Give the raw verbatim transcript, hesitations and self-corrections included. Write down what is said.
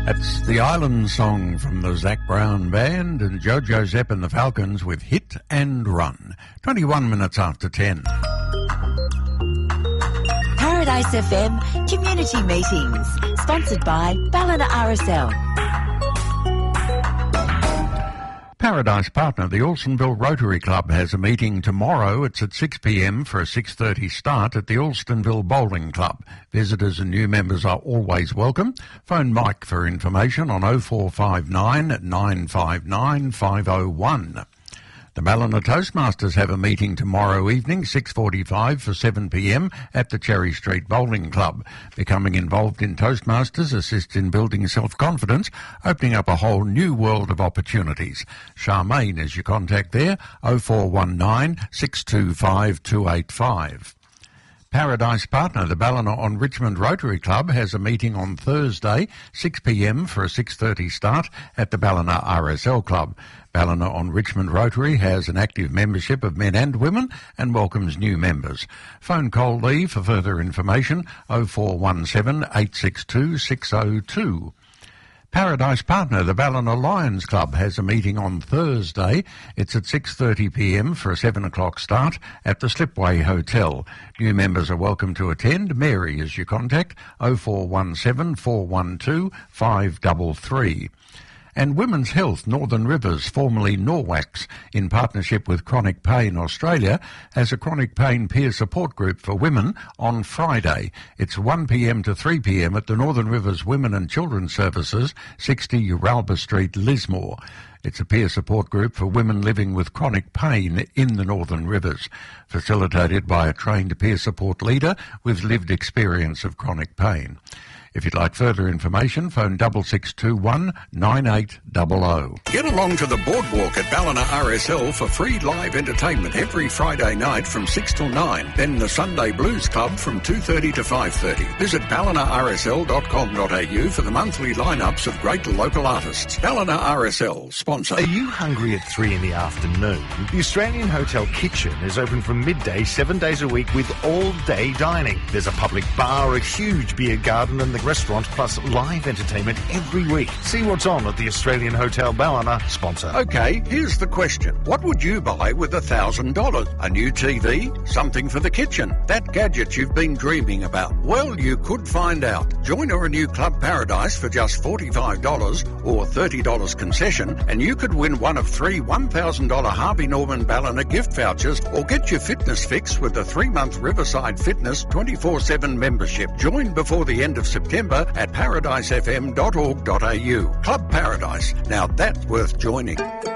That's the Island Song from the Zac Brown Band and Jojo Zepp and the Falcons with Hit and Run. twenty-one minutes after ten. Paradise F M Community Meetings, sponsored by Ballina R S L. Paradise partner, the Alstonville Rotary Club, has a meeting tomorrow. It's at six p m for a six thirty start at the Alstonville Bowling Club. Visitors and new members are always welcome. Phone Mike for information on oh four five nine, nine five nine, five oh one. The Ballina Toastmasters have a meeting tomorrow evening, six forty-five for seven p m at the Cherry Street Bowling Club. Becoming involved in Toastmasters assists in building self-confidence, opening up a whole new world of opportunities. Charmaine is your contact there, oh four one nine, six two five, two eight five. Paradise partner, the Ballina on Richmond Rotary Club, has a meeting on Thursday, six p m for a six thirty start at the Ballina R S L Club. Ballina on Richmond Rotary has an active membership of men and women and welcomes new members. Phone Cole Lee for further information, oh four one seven, eight six two, six oh two. Paradise partner, the Ballina Lions Club, has a meeting on Thursday. It's at six thirty p m for a seven o'clock start at the Slipway Hotel. New members are welcome to attend. Mary is your contact, oh four one seven, four one two, five three three. And Women's Health Northern Rivers, formerly Norwax, in partnership with Chronic Pain Australia, has a chronic pain peer support group for women on Friday. It's one p m to three p m at the Northern Rivers Women and Children's Services, sixty Uralba Street, Lismore. It's a peer support group for women living with chronic pain in the Northern Rivers, facilitated by a trained peer support leader with lived experience of chronic pain. If you'd like further information, phone six six two one, nine eight zero zero. Get along to the boardwalk at Ballina R S L for free live entertainment every Friday night from six till nine. Then the Sunday Blues Club from two thirty to five thirty. Visit ballina r s l dot com dot a u for the monthly lineups of great local artists. Ballina R S L, sponsor. Are you hungry at three in the afternoon? The Australian Hotel Kitchen is open from midday, seven days a week with all-day dining. There's a public bar, a huge beer garden and the restaurant, plus live entertainment every week. See what's on at the Australian Hotel Ballina, sponsor. Okay, here's the question. What would you buy with one thousand dollars? A new T V? Something for the kitchen? That gadget you've been dreaming about? Well, you could find out. Join or renew Club Paradise for just forty-five dollars or thirty dollars concession, and you could win one of three one thousand dollars Harvey Norman Ballina gift vouchers, or get your fitness fix with the three-month Riverside Fitness twenty-four seven membership. Join before the end of September at paradise f m dot org dot a u. Club Paradise. Now that's worth joining.